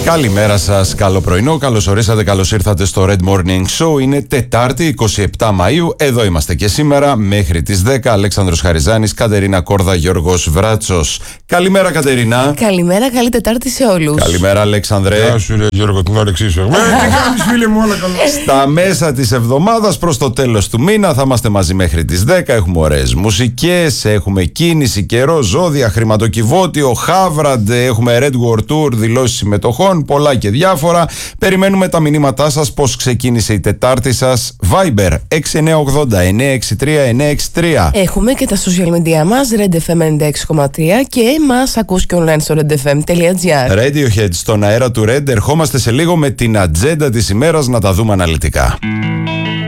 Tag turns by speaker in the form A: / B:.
A: Καλημέρα σας, καλό πρωινό, καλώς ορίσατε, καλώς ήρθατε στο Red Morning Show. Είναι Τετάρτη, 27 Μαΐου, εδώ είμαστε και σήμερα μέχρι τις 10. Αλέξανδρος Χαριζάνης, Κατερίνα Κόρδα, Γιώργος Βράτσος. Καλημέρα Κατερίνα.
B: Καλημέρα, καλή Τετάρτη σε όλους.
A: Καλημέρα Αλέξανδρε.
C: Γεια σου ρε Γιώργο, την όρεξή σου. Τι κάνεις φίλε μου, όλα καλά.
A: Στα μέσα της εβδομάδας προς το τέλος του μήνα θα είμαστε μαζί μέχρι τις 10. Έχουμε ωραίες μουσικές, έχουμε κίνηση, καιρό, ζώδια, χρηματοκιβώτιο, Χάβραντ, έχουμε Red War Tour, δηλώσεις συμμετοχών, πολλά και διάφορα. Περιμένουμε τα μηνύματά σας, πώς ξεκίνησε η Τετάρτη σας. Viber 6980 963 963.
B: Έχουμε και τα social media μας, Red FM 96,3 και μας ακούς και online στο redfm.gr.
A: Radiohead στον αέρα του Red. Ερχόμαστε σε λίγο με την ατζέντα της ημέρας να τα δούμε αναλυτικά.